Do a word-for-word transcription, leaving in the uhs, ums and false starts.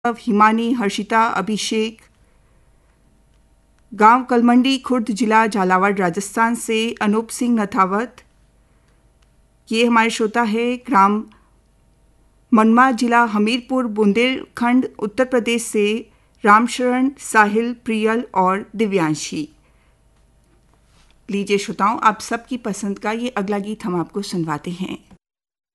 हिमानी, हर्षिता, अभिषेक, गांव कलमंडी, खुर्द, जिला झालावाड़, राजस्थान से अनूप सिंह नथावत। ये हमारे श्रोता है ग्राम मनमा, जिला हमीरपुर, बुंदेलखंड, उत्तर प्रदेश से रामशरण, साहिल, प्रियल और दिव्यांशी। लीजिए श्रोताओं, आप सबकी पसंद का ये अगला गीत हम आपको सुनवाते हैं।